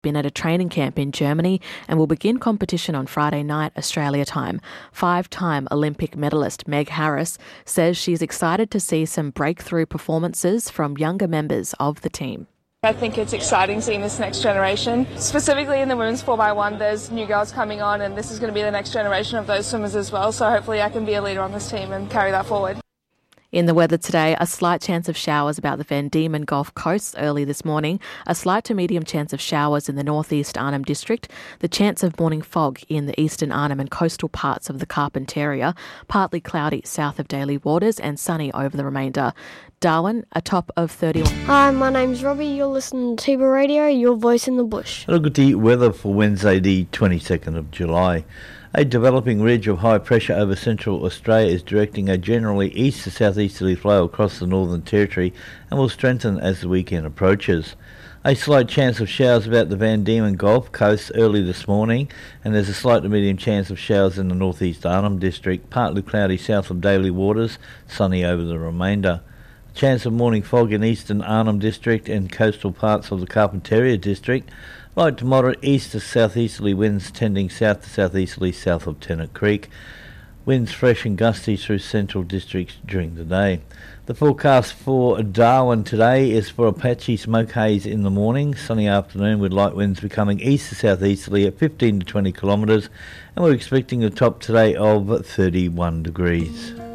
been at a training camp in Germany and will begin competition on Friday night, Australia time. 5-time Olympic medalist Meg Harris says she's excited to see some breakthrough performances from younger members of the team. I think it's exciting seeing this next generation. Specifically in the women's 4x1, there's new girls coming on, and this is going to be the next generation of those swimmers as well. So hopefully I can be a leader on this team and carry that forward. In the weather today, a slight chance of showers about the Van Diemen Gulf Coast early this morning, a slight to medium chance of showers in the northeast Arnhem District, the chance of morning fog in the eastern Arnhem and coastal parts of the Carpentaria, partly cloudy south of Daly Waters and sunny over the remainder. Darwin, a top of 31. Hi, my name's Robbie. You're listening to Tiba Radio, your voice in the bush. Look at the weather for Wednesday, the 22nd of July. A developing ridge of high pressure over central Australia is directing a generally east to southeasterly flow across the Northern Territory and will strengthen as the weekend approaches. A slight chance of showers about the Van Diemen Gulf Coast early this morning, and there's a slight to medium chance of showers in the northeast Arnhem District, partly cloudy south of Daly Waters, sunny over the remainder. Chance of morning fog in eastern Arnhem District and coastal parts of the Carpentaria District. Light to moderate east to southeasterly winds tending south to southeasterly south of Tennant Creek. Winds fresh and gusty through central districts during the day. The forecast for Darwin today is for a patchy smoke haze in the morning, sunny afternoon with light winds becoming east to southeasterly at 15 to 20 kilometres, and we're expecting a top today of 31 degrees.